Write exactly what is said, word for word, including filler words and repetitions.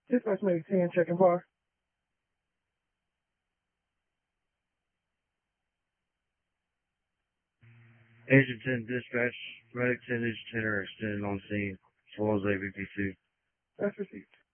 Dispatch maybe ten, checking bar. Agent ten dispatch, medic ten, agent ten are extended on scene, as well as A V P two. That's received.